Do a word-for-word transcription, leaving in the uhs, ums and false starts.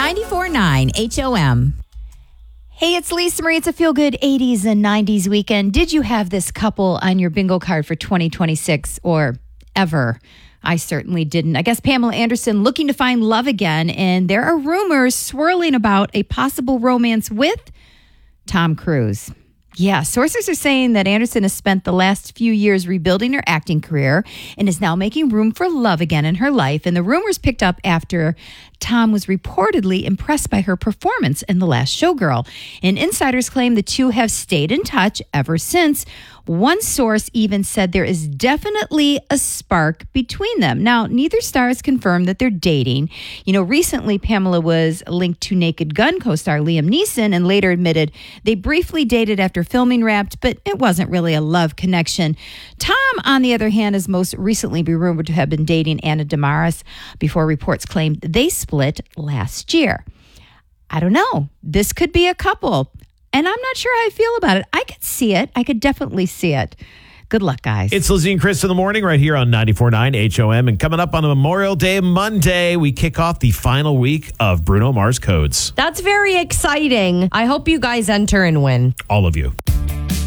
ninety-four point nine H O M. Hey, it's Lisa Marie. It's a feel-good eighties and nineties weekend. Did you have this couple on your bingo card for twenty twenty-six or ever? I certainly didn't. I guess Pamela Anderson looking to find love again, and there are rumors swirling about a possible romance with Tom Cruise. Yeah, sources are saying that Anderson has spent the last few years rebuilding her acting career and is now making room for love again in her life. And the rumors picked up after Tom was reportedly impressed by her performance in The Last Showgirl. And insiders claim the two have stayed in touch ever since. One source even said there is definitely a spark between them. Now, neither star has confirmed that they're dating. You know, recently Pamela was linked to Naked Gun co-star Liam Neeson and later admitted they briefly dated after filming Wrapped, but it wasn't really a love connection. Tom, on the other hand, has most recently been rumored to have been dating Anna Damaris before reports claimed they split last year. I don't know. This could be a couple. And I'm not sure how I feel about it. I could see it. I could definitely see it. Good luck, guys. It's Lizzie and Chris in the morning right here on ninety-four point nine H O M. And coming up on a Memorial Day Monday, we kick off the final week of Bruno Mars Codes. That's very exciting. I hope you guys enter and win. All of you.